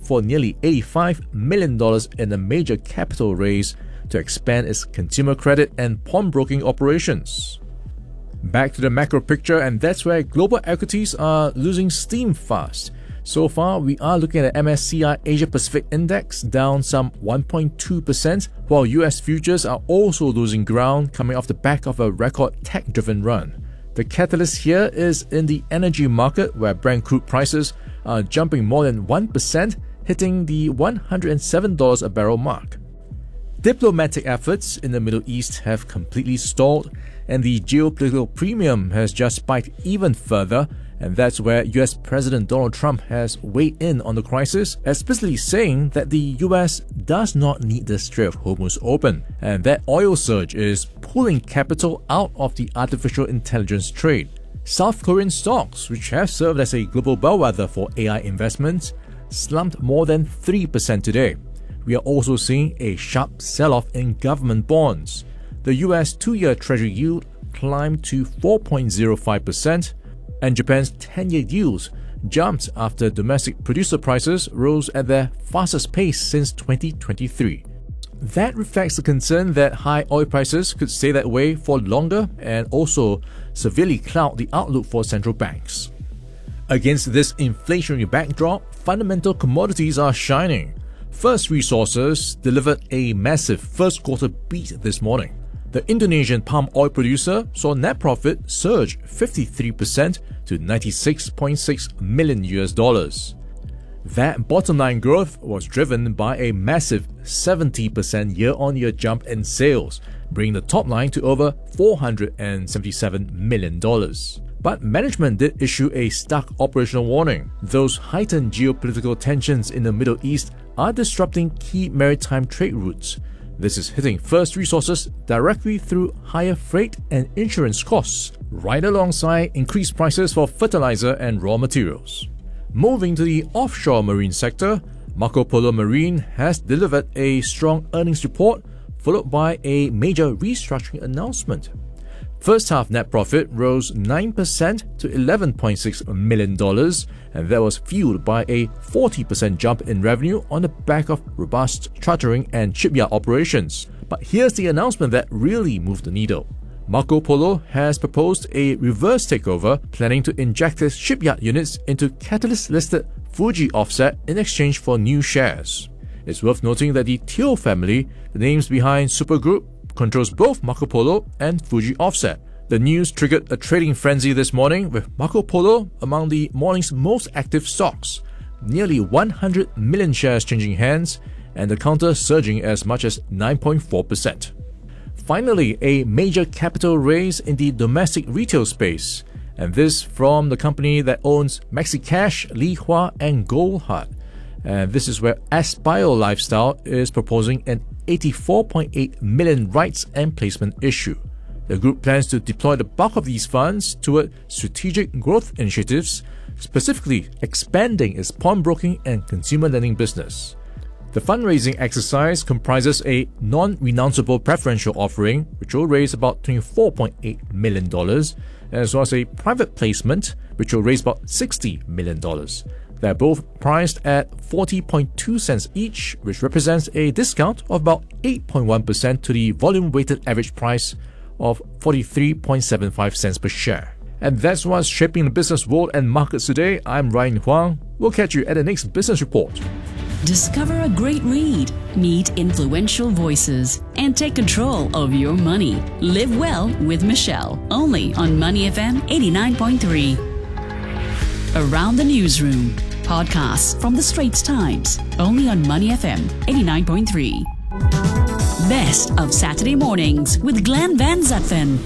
for nearly $85 million in a major capital raise to expand its consumer credit and pawnbroking operations. Back to the macro picture, and that's where global equities are losing steam fast. So far, we are looking at the MSCI Asia Pacific Index down some 1.2%, while US futures are also losing ground coming off the back of a record tech-driven run. The catalyst here is in the energy market, where Brent crude prices are jumping more than 1%, hitting the $107 a barrel mark. Diplomatic efforts in the Middle East have completely stalled, and the geopolitical premium has just spiked even further, and that's where US President Donald Trump has weighed in on the crisis, explicitly saying that the US does not need the Strait of Hormuz open, and that oil surge is pulling capital out of the artificial intelligence trade. South Korean stocks, which have served as a global bellwether for AI investments, slumped more than 3% today. We are also seeing a sharp sell-off in government bonds. The US 2-year Treasury yield climbed to 4.05%, and Japan's 10-year yields jumped after domestic producer prices rose at their fastest pace since 2023. That reflects the concern that high oil prices could stay that way for longer and also severely cloud the outlook for central banks. Against this inflationary backdrop, fundamental commodities are shining. First Resources delivered a massive first quarter beat this morning. The Indonesian palm oil producer saw net profit surge 53% to $96.6 million. That bottom line growth was driven by a massive 70% year-on-year jump in sales, bringing the top line to over $477 million. But management did issue a stark operational warning. Those heightened geopolitical tensions in the Middle East are disrupting key maritime trade routes. This is hitting First Resources directly through higher freight and insurance costs, right alongside increased prices for fertilizer and raw materials. Moving to the offshore marine sector, Marco Polo Marine has delivered a strong earnings report, followed by a major restructuring announcement. First half net profit rose 9% to $11.6 million, and that was fueled by a 40% jump in revenue on the back of robust chartering and shipyard operations. But here's the announcement that really moved the needle. Marco Polo has proposed a reverse takeover, planning to inject its shipyard units into Catalyst-listed Fuji Offset in exchange for new shares. It's worth noting that the Teo family, the names behind Super Group, controls both Marco Polo and Fuji Offset. The news triggered a trading frenzy this morning, with Marco Polo among the morning's most active stocks. Nearly 100 million shares changing hands, and the counter surging as much as 9.4%. Finally, a major capital raise in the domestic retail space, and this from the company that owns Mexicash, Lihua and Goldheart. And this is where Aspire Lifestyle is proposing an $84.8 million rights and placement issue. The group plans to deploy the bulk of these funds toward strategic growth initiatives, specifically expanding its pawnbroking and consumer lending business. The fundraising exercise comprises a non-renounceable preferential offering, which will raise about $24.8 million, as well as a private placement, which will raise about $60 million. They're both priced at 40.2 cents each, which represents a discount of about 8.1% to the volume-weighted average price of 43.75 cents per share. And that's what's shaping the business world and markets today. I'm Ryan Huang. We'll catch you at the next business report. Discover a great read, meet influential voices, and take control of your money. Live well with Michelle, only on Money FM 89.3. Around the Newsroom, podcasts from the Straits Times, only on Money FM 89.3. Best of Saturday mornings with Glenn Van Zutphen.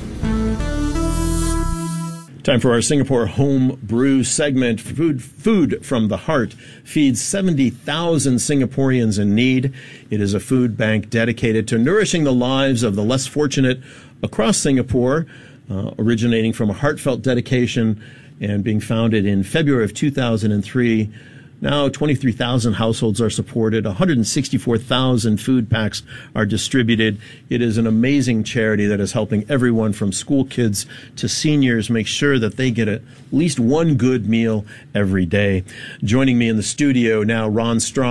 Time for our Singapore Home Brew segment. Food from the Heart feeds 70,000 Singaporeans in need. It is a food bank dedicated to nourishing the lives of the less fortunate across Singapore, originating from a heartfelt dedication and being founded in February of 2003. Now 23,000 households are supported, 164,000 food packs are distributed. It is an amazing charity that is helping everyone from school kids to seniors make sure that they get at least one good meal every day. Joining me in the studio now, Ron Strong.